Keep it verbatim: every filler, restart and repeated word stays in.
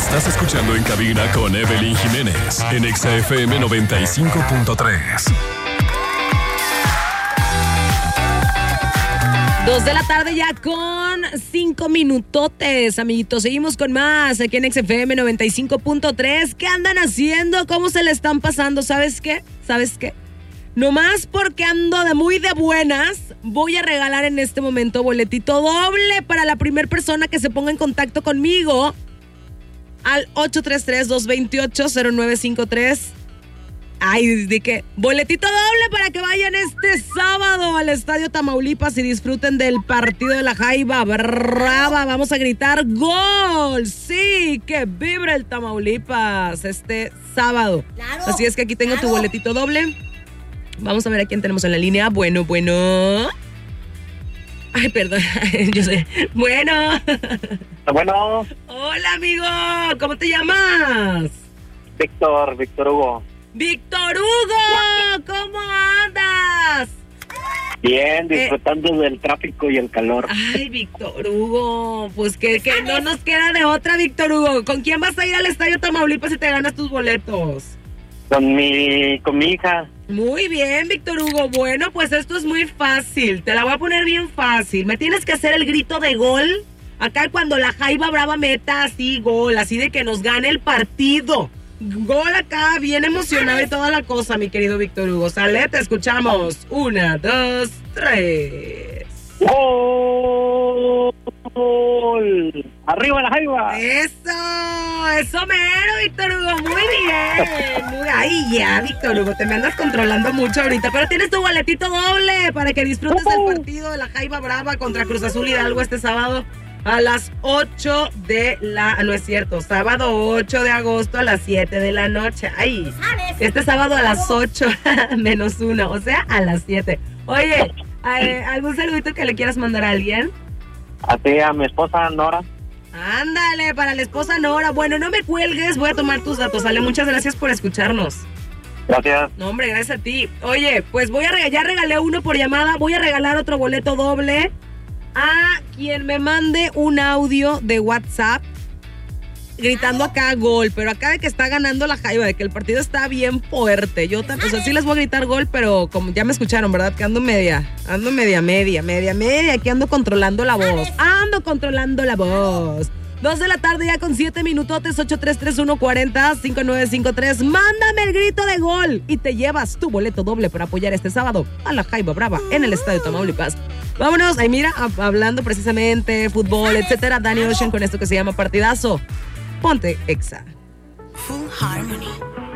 Estás escuchando En Cabina con Evelyn Jiménez en Exa F M noventa y cinco punto tres. Dos de la tarde ya con cinco minutotes, amiguitos. Seguimos con más aquí en X F M noventa y cinco punto tres. ¿Qué andan haciendo? ¿Cómo se le están pasando? ¿Sabes qué? ¿Sabes qué? Nomás porque ando de muy de buenas, voy a regalar en este momento boletito doble para la primera persona que se ponga en contacto conmigo al ocho tres tres, dos dos ocho, cero nueve cinco tres. Ay, de que boletito doble para que vayan este sábado al Estadio Tamaulipas y disfruten del partido de la Jaiba Brava. Vamos a gritar ¡gol! Sí, que vibre el Tamaulipas este sábado. Claro, así es que aquí tengo claro. tu boletito doble. Vamos a ver a quién tenemos en la línea. Bueno, bueno. Ay, perdón, yo sé. Bueno. Bueno. Hola, amigo. ¿Cómo te llamas? Víctor, Víctor Hugo. ¡Víctor Hugo! ¿Cómo andas? Bien, disfrutando eh, del tráfico y el calor. Ay, Víctor Hugo, pues que, que no nos queda de otra, Víctor Hugo. ¿Con quién vas a ir al Estadio Tamaulipas si te ganas tus boletos? Con mi, con mi hija. Muy bien, Víctor Hugo. Bueno, pues esto es muy fácil. Te la voy a poner bien fácil. Me tienes que hacer el grito de gol. Acá cuando la Jaiba Brava meta así gol, así de que nos gane el partido. Gol acá, bien emocionado y toda la cosa, mi querido Víctor Hugo. Sale, te escuchamos. Una, dos, tres. ¡Gol! ¡Arriba la Jaiba! ¡Eso! ¡Eso mero, Víctor Hugo! ¡Muy bien! Muy... Ay, ya, Víctor Hugo, te me andas controlando mucho ahorita. Pero tienes tu boletito doble para que disfrutes uh-huh. del partido de la Jaiba Brava contra Cruz Azul Hidalgo este sábado. A las ocho de la... No es cierto, sábado ocho de agosto a las siete de la noche. Ay, este sábado a las ocho menos uno, o sea, a las siete. Oye, eh, ¿algún saludito que le quieras mandar a alguien? A ti, a mi esposa Nora. Ándale, para la esposa Nora. Bueno, no me cuelgues, voy a tomar tus datos. Ale, muchas gracias por escucharnos. Gracias. No, hombre, gracias a ti. Oye, pues voy a regalar, ya regalé uno por llamada, voy a regalar otro boleto doble a quien me mande un audio de WhatsApp gritando acá gol, pero acá de que está ganando la Jaiba, de que el partido está bien fuerte. Yo, o sea, sí les voy a gritar gol, pero como ya me escucharon, ¿verdad? Que ando media, ando media, media, media, media, aquí ando controlando la voz, ando controlando la voz. Dos de la tarde ya con siete minutotes, ocho tres tres, uno cuatro cero, cinco nueve cinco tres. Mándame el grito de gol y te llevas tu boleto doble para apoyar este sábado a la Jaiba Brava en el Estadio Tamaulipas. Vámonos, ahí mira, hablando precisamente fútbol, etcétera, Danny Ocean con esto que se llama Partidazo. Ponte Exa. Full Harmony.